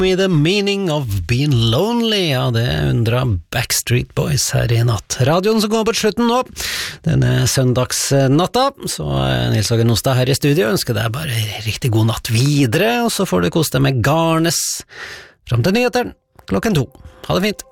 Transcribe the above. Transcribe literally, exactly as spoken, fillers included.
Me the meaning of being lonely, ja det undra Backstreet Boys her i natt. Radioen som går på slutten nå, denne søndagsnatta, så Nils Åge Nostad her i studio ønsker deg bare riktig god natt videre, og så får du kose deg med Garnes frem til nyheteren klokken to. Ha det fint!